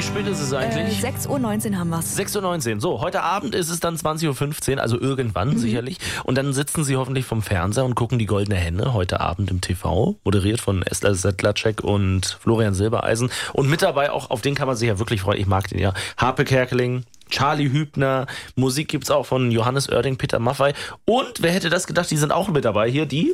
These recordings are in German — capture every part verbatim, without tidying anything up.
wie spät ist es eigentlich? Äh, sechs Uhr neunzehn haben wir's. sechs Uhr neunzehn. So, heute Abend ist es dann zwanzig Uhr fünfzehn, also irgendwann mhm. sicherlich. Und dann sitzen Sie hoffentlich vom Fernseher und gucken die Goldene Henne heute Abend im T V. Moderiert von Esther Sedlacek und Florian Silbereisen. Und mit dabei auch, auf den kann man sich ja wirklich freuen. Ich mag den ja. Harpe Kerkeling, Charlie Hübner. Musik gibt's auch von Johannes Oerding, Peter Maffay. Und wer hätte das gedacht, die sind auch mit dabei hier, die...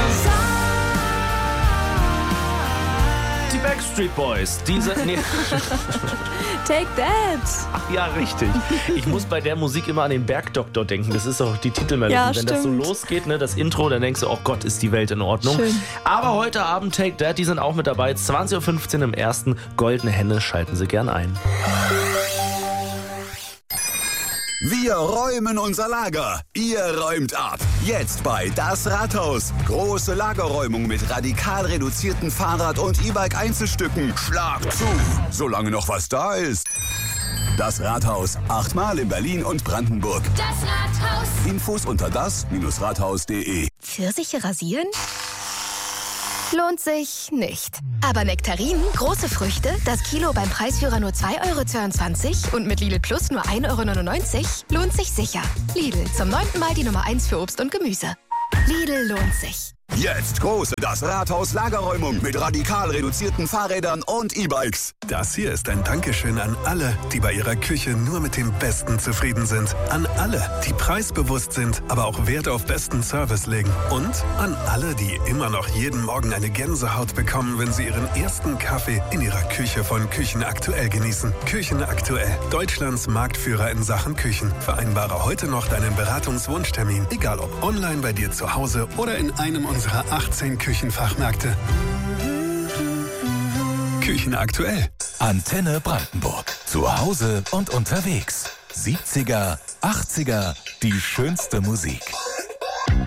Die Backstreet Boys. Diese, nee. Take that. Ach ja, richtig. Ich muss bei der Musik immer an den Bergdoktor denken. Das ist auch die Titelmelodie. Ja, Wenn stimmt. das so losgeht, ne, das Intro, dann denkst du, oh Gott, ist die Welt in Ordnung. Schön. Aber heute Abend Take That, die sind auch mit dabei. zwanzig Uhr fünfzehn im ersten Goldene Henne. Schalten Sie gern ein. Wir räumen unser Lager. Ihr räumt ab. Jetzt bei Das Rathaus. Große Lagerräumung mit radikal reduzierten Fahrrad- und E-Bike-Einzelstücken. Schlag zu, solange noch was da ist. Das Rathaus. Achtmal in Berlin und Brandenburg. Das Rathaus. Infos unter das Rathaus punkt de. Pfirsiche rasieren? Lohnt sich nicht. Aber Nektarinen, große Früchte, das Kilo beim Preisführer nur zwei Euro zweiundzwanzig und mit Lidl Plus nur ein Euro neunundneunzig, lohnt sich sicher. Lidl, zum neunten Mal die Nummer eins für Obst und Gemüse. Lidl lohnt sich. Jetzt große Das Rathaus Lagerräumung mit radikal reduzierten Fahrrädern und E-Bikes. Das hier ist ein Dankeschön an alle, die bei ihrer Küche nur mit dem Besten zufrieden sind. An alle, die preisbewusst sind, aber auch Wert auf besten Service legen. Und an alle, die immer noch jeden Morgen eine Gänsehaut bekommen, wenn sie ihren ersten Kaffee in ihrer Küche von Küchen Aktuell genießen. Küchen Aktuell, Deutschlands Marktführer in Sachen Küchen. Vereinbare heute noch deinen Beratungswunschtermin, egal ob online bei dir zu Hause oder in einem unserer achtzehn Küchenfachmärkte. Küchen Aktuell. Antenne Brandenburg. Zu Hause und unterwegs. siebziger, achtziger, die schönste Musik.